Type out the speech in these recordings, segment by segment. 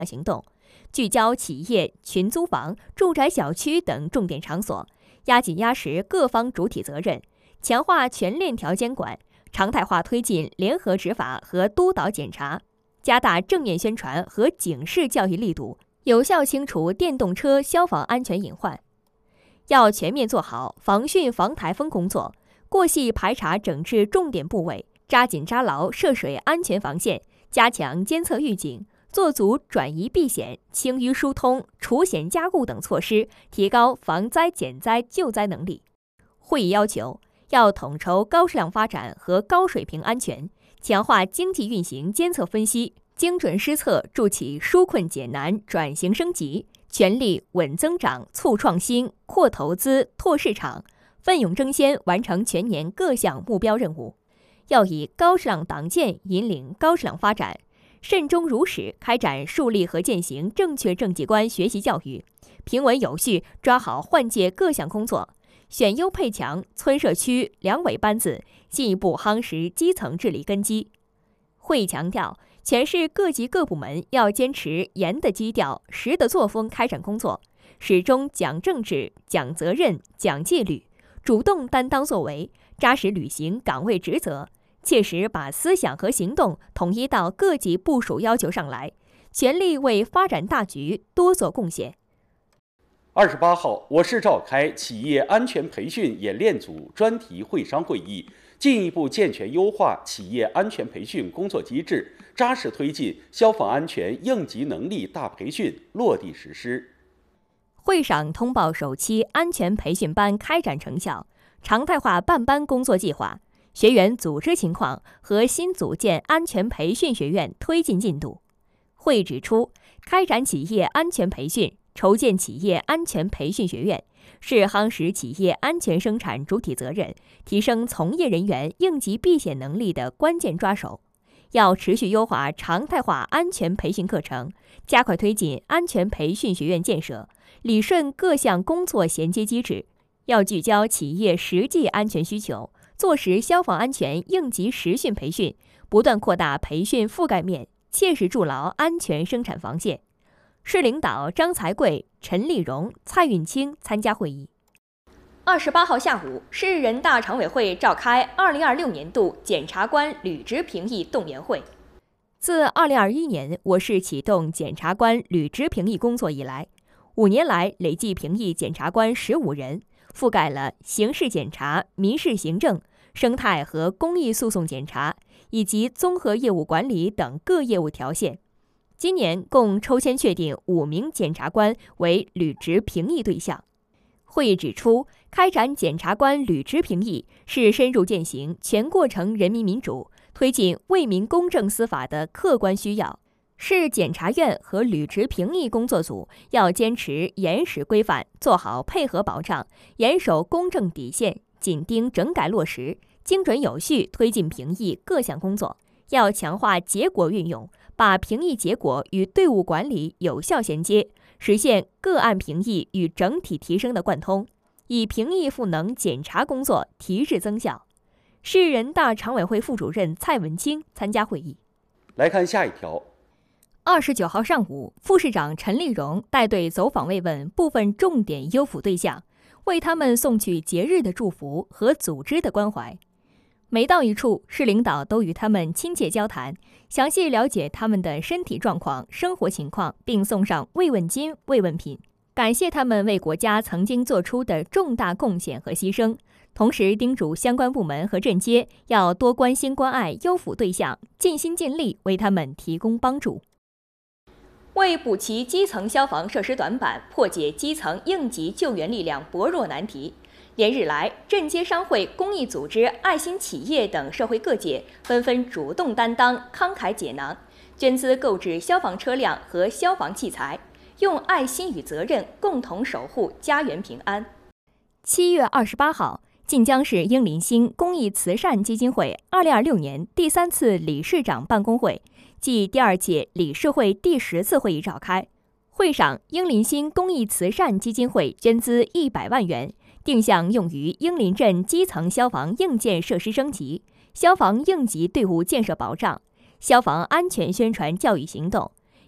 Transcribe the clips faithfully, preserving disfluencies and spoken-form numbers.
行动，聚焦企业、群租房、住宅小区等重点场所，压紧压实各方主体责任，强化全链条监管，常态化推进联合执法和督导检查，加大正面宣传和警示教育力度，有效清除电动车消防安全隐患。要全面做好防汛防台风工作，过细排查整治重点部位，扎紧扎牢涉水安全防线，加强监测预警，做足转移避险、清淤疏通、除险加固等措施，提高防灾减灾救灾能力。会议要求，要统筹高质量发展和高水平安全，强化经济运行监测分析，精准施策，助企纾困解难、转型升级，全力稳增长、促创新、扩投资、拓市场，奋勇争先，完成全年各项目标任务。要以高质量党建引领高质量发展，慎终如始开展树立和践行正确政绩观学习教育，平稳有序抓好换届各项工作，选优配强村社区两委班子，进一步夯实基层治理根基。会议强调，全市各级各部门要坚持严的基调、实的作风开展工作，始终讲政治、讲责任、讲纪律，主动担当作为，扎实履行岗位职责，切实把思想和行动统一到各级部署要求上来，全力为发展大局多做贡献。 二十八号，我市召开企业安全培训演练组专题会商会议，进一步健全优化企业安全培训工作机制，扎实推进消防安全应急能力大培训落地实施。 会上通报首期安全培训班开展成效、常态化办班工作计划、学员组织情况和新组建安全培训学院推进进度。会议指出，开展企业安全培训，筹建企业安全培训学院，是夯实企业安全生产主体责任、提升从业人员应急避险能力的关键抓手。要持续优化常态化安全培训课程，加快推进安全培训学院建设，理顺各项工作衔接机制。要聚焦企业实际安全需求，做实消防安全应急实训培训，不断扩大培训覆盖面，切实筑牢安全生产防线。市领导张才贵、陈立荣、蔡运清参加会议。二十八号下午，市人大常委会召开二零二六年度检察官履职评议动员会。自二零二一年我市启动检察官履职评议工作以来，五年来累计评议检察官十五人，覆盖了刑事检察、民事行政、生态和公益诉讼检察以及综合业务管理等各业务条线。今年共抽签确定五名检察官为履职评议对象。会议指出，开展检察官履职评议是深入践行全过程人民民主、推进为民公正司法的客观需要。市检察院和履职评议工作组要坚持严实规范，做好配合保障，严守公正底线，紧盯整改落实，精准有序推进评议各项工作。要强化结果运用，把评议结果与队伍管理有效衔接，实现个案评议与整体提升的贯通，以评议赋能检察工作提质增效。市人大常委会副主任蔡文清参加会议。 来看下一条。 二十九号上午，副市长陈立荣带队走访慰问部分重点优抚对象，为他们送去节日的祝福和组织的关怀。每到一处，市领导都与他们亲切交谈，详细了解他们的身体状况、生活情况，并送上慰问金、慰问品，感谢他们为国家曾经做出的重大贡献和牺牲。同时叮嘱相关部门和镇街要多关心关爱优抚对象，尽心尽力为他们提供帮助。为补齐基层消防设施短板，破解基层应急救援力量薄弱难题，连日来，镇街商会、公益组织、爱心企业等社会各界纷纷主动担当、慷慨解囊，捐资购置消防车辆和消防器材，用爱心与责任共同守护家园平安。七月二十八号，晋江市英林星公益慈善基金会二零二六年第三次理事长办公会暨第二届理事会第十次会议召开。会上，英林星公益慈善基金会捐资一百万元，定向用于英林镇基层消防硬件设施升级、消防应急队伍建设保障、消防安全宣传教育行动，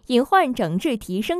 隐患整治提升